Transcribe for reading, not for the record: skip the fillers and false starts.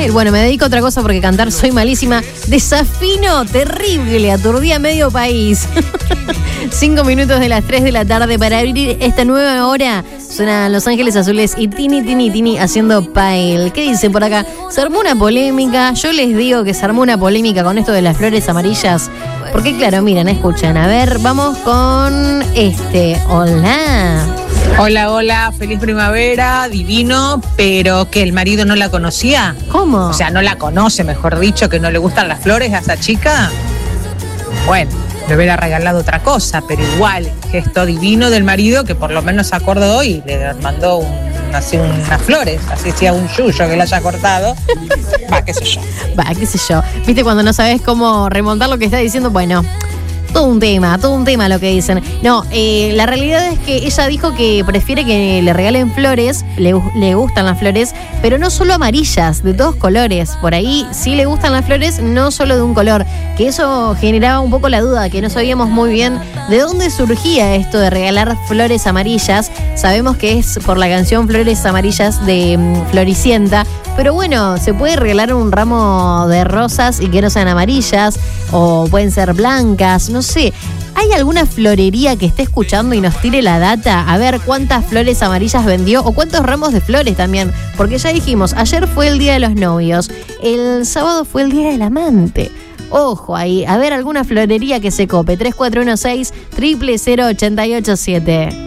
Pael. Bueno, me dedico a otra cosa porque cantar soy malísima. Desafino terrible, aturdí a medio país. 5 minutos de las 3 de la tarde para abrir esta nueva hora. Suenan Los Ángeles Azules y Tini haciendo Pael. ¿Qué dicen por acá? Se armó una polémica. Yo les digo que se armó una polémica con esto de las flores amarillas. Porque claro, miren, escuchan. A ver, vamos con Hola. Hola, feliz primavera, divino, pero que el marido no la conocía. ¿Cómo? O sea, no la conoce, mejor dicho, que no le gustan las flores a esa chica. Bueno, le hubiera regalado otra cosa, pero igual, gesto divino del marido que por lo menos se acordó y le mandó unas flores, así sea un yuyo que le haya cortado. Qué sé yo. Viste, cuando no sabes cómo remontar lo que está diciendo, bueno, todo un tema lo que dicen. No, la realidad es que ella dijo que prefiere que le regalen flores, le gustan las flores, pero no solo amarillas, de todos colores. Por ahí sí le gustan las flores, no solo de un color. Que eso generaba un poco la duda, que no sabíamos muy bien de dónde surgía esto de regalar flores amarillas. Sabemos que es por la canción Flores Amarillas de Floricienta, pero bueno, se puede regalar un ramo de rosas y que no sean amarillas, o pueden ser blancas, no sé. ¿Hay alguna florería que esté escuchando y nos tire la data? A ver cuántas flores amarillas vendió o cuántos ramos de flores también. Porque ya dijimos, ayer fue el Día de los Novios, el sábado fue el Día del Amante. Ojo ahí, a ver alguna florería que se cope. 3416-000887.